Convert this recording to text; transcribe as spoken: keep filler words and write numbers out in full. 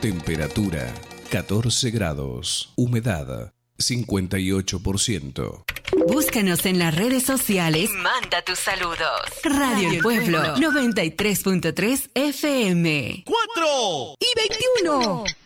Temperatura catorce grados. Humedad cincuenta y ocho por ciento. Búscanos en las redes sociales y manda tus saludos. Radio El Pueblo noventa y tres punto tres F M. cuatro y veintiuno.